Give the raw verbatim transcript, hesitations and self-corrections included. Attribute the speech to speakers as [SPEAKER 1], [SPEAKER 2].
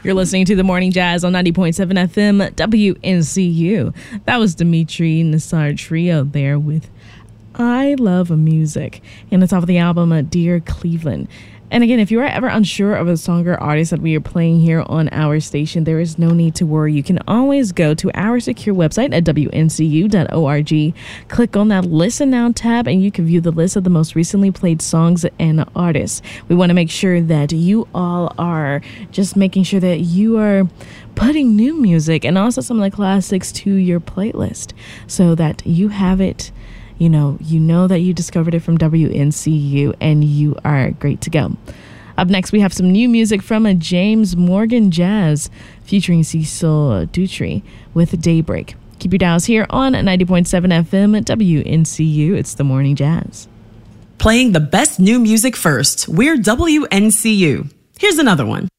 [SPEAKER 1] You're listening to The Morning Jazz on ninety point seven F M W N C U. That was Dimitri Nassar Trio there with I Love Music. And it's off of the album uh, Dear Cleveland. And again, if you are ever unsure of a song or artist that we are playing here on our station, there is no need to worry. You can always go to our secure website at W N C U dot org. Click on that Listen Now tab, and you can view the list of the most recently played songs and artists. We want to make sure that you all are just making sure that you are putting new music and also some of the classics to your playlist so that you have it. You know, you know that you discovered it from W N C U and you are great to go. Up next, we have some new music from a James Morgan Jazz featuring Cecil Dutry with Daybreak. Keep your dials here on ninety point seven F M at W N C U. It's The Morning Jazz.
[SPEAKER 2] Playing the best new music first. We're W N C U. Here's another one.